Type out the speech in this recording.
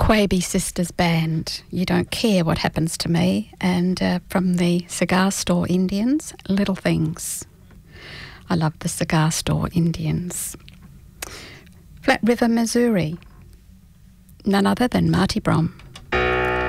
Quaby Sisters Band, You Don't Care What Happens to Me, and from the Cigar Store Indians, Little Things. I love the Cigar Store Indians. Flat River, Missouri, none other than Marty Brom.